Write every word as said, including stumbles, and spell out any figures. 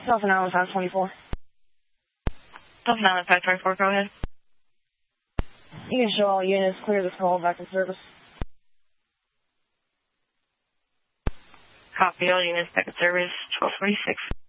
Thousand Island five twenty-four. Thousand Island five twenty-four, go ahead. You can show all units, clear this call, back in service. Copy, all units back in service, twelve forty-six.